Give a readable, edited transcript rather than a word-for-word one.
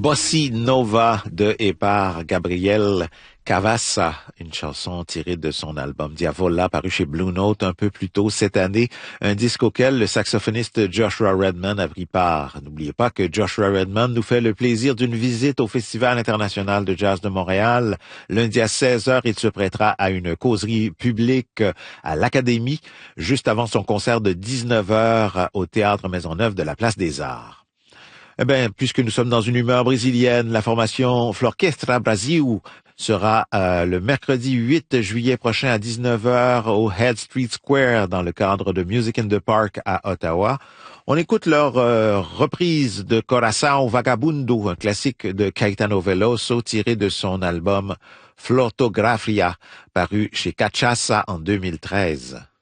Bossa Nova de et par Gabriel Cavassa, une chanson tirée de son album Diavola paru chez Blue Note un peu plus tôt cette année, un disque auquel le saxophoniste Joshua Redman a pris part. N'oubliez pas que Joshua Redman nous fait le plaisir d'une visite au Festival international de jazz de Montréal. Lundi à 16h, il se prêtera à une causerie publique à l'Académie, juste avant son concert de 19h au Théâtre Maisonneuve de la Place des Arts. Eh bien, puisque nous sommes dans une humeur brésilienne, la formation Florquestra Brasil sera le mercredi 8 juillet prochain à 19h au Head Street Square dans le cadre de Music in the Park à Ottawa. On écoute leur reprise de Coração Vagabundo, un classique de Caetano Veloso tiré de son album Flotografia, paru chez Cachaça en 2013.